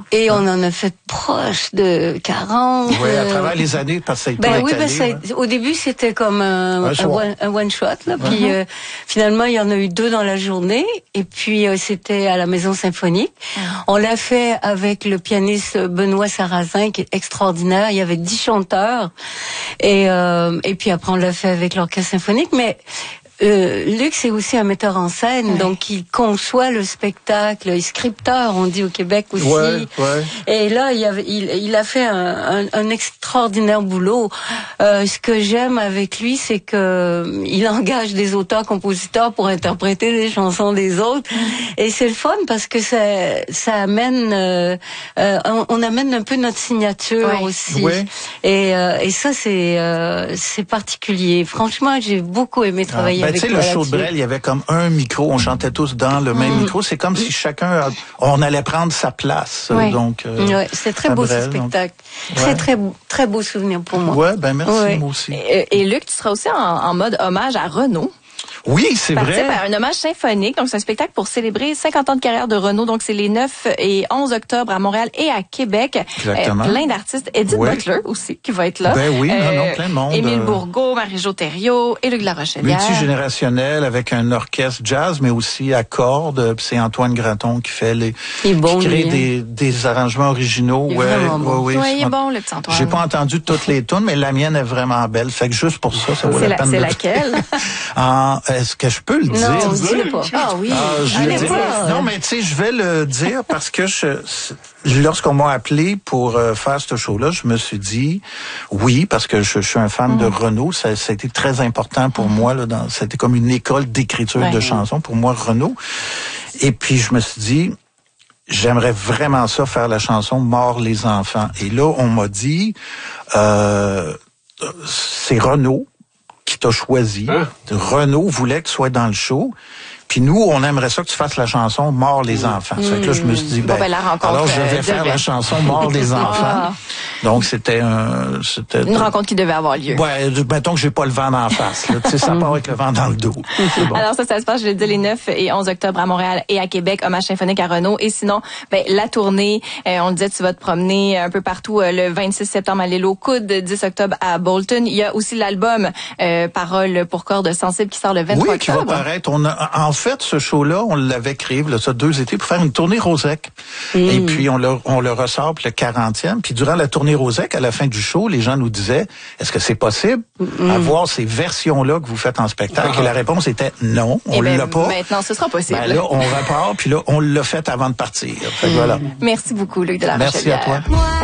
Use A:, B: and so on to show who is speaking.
A: Et on en a fait proche de 40.
B: Oui, à travers les années, parce que ça a été étalé,
A: au début, c'était comme un one-shot, là. Puis finalement, il y en a eu 2 dans la journée. Et puis, c'était à la Maison Symphonique. On l'a fait avec le pianiste Benoît Sarrazin, qui est extraordinaire. Il y avait 10 chanteurs. Et puis après, on l'a fait avec l'Orchestre Symphonique. Mais Luc, c'est aussi un metteur en scène, donc il conçoit le spectacle, il est scripteur, on dit au Québec aussi. Et là, il a fait un extraordinaire boulot. Ce que j'aime avec lui, c'est que il engage des auteurs-compositeurs pour interpréter les chansons des autres. Et c'est le fun parce que ça amène, on amène un peu notre signature aussi. Et ça, c'est particulier. Franchement, j'ai beaucoup aimé travailler avec lui.
B: Tu sais, le show de Brel, il y avait comme un micro, on chantait tous dans le même micro. C'est comme si chacun, on allait prendre sa place. Donc,
A: c'est très beau ce spectacle. Très, très beau souvenir pour moi.
B: Ouais, ben merci, moi aussi.
C: Et Luc, tu seras aussi en mode hommage à Renaud.
B: Oui, c'est vrai.
C: Un hommage symphonique. Donc, c'est un spectacle pour célébrer 50 ans de carrière de Renaud. Donc, c'est les 9 et 11 octobre à Montréal et à Québec.
B: Exactement.
C: Plein d'artistes. Edith Butler aussi, qui va être là.
B: Ben oui, plein de monde.
C: Émile Bourgault, Marie-Jo Thériault et Luc Larochelière.
B: Multigénérationnel avec un orchestre jazz, mais aussi à cordes. C'est Antoine Graton qui fait qui crée des arrangements originaux.
C: Il est bon, le petit Antoine.
B: J'ai pas entendu toutes les tunes, mais la mienne est vraiment belle. Fait que juste pour ça vaut la peine.
C: C'est laquelle?
B: Est-ce que je peux le dire?
A: Non, dis-le pas.
C: Ah oui.
B: Non, mais tu sais, je vais le dire parce que lorsqu'on m'a appelé pour faire ce show-là, je me suis dit oui, parce que je suis un fan de Renaud. Ça a été très important pour moi. C'était comme une école d'écriture de chansons pour moi, Renaud. Et puis, je me suis dit, j'aimerais vraiment ça, faire la chanson « Mort les enfants ». Et là, on m'a dit, c'est Renaud qui t'a choisi. Renaud voulait que tu sois dans le show. Puis nous, on aimerait ça que tu fasses la chanson « Mort les enfants ». C'est que là, je me suis dit, alors je vais faire la chanson « Mort les enfants ». Donc, c'était
C: une rencontre qui devait avoir lieu.
B: Ouais, mettons que j'ai pas le vent d'en face. Tu sais, ça part avec le vent dans le dos. Bon.
C: Alors ça se passe, je l'ai dit, les 9 et 11 octobre à Montréal et à Québec, hommage symphonique à Renaud. Et sinon, la tournée, on le disait, tu vas te promener un peu partout. Le 26 septembre à l'île aux Coudes, 10 octobre à Bolton. Il y a aussi l'album Paroles pour cordes sensibles qui sort le 23 octobre.
B: Oui, qui va paraître. En fait, ce show-là, on l'avait créé, ça 2 étés, pour faire une tournée Rosec. Et puis, on le ressort pour le 40e. Puis durant la tournée Rosec, à la fin du show, les gens nous disaient, est-ce que c'est possible d'avoir ces versions-là que vous faites en spectacle? Et la réponse était non, on l'a pas.
C: Maintenant, ce sera possible.
B: Là, on repart, puis là, on l'a fait avant de partir. Fait que voilà.
C: Merci beaucoup, Luc de la Rochelière.
B: Merci à toi.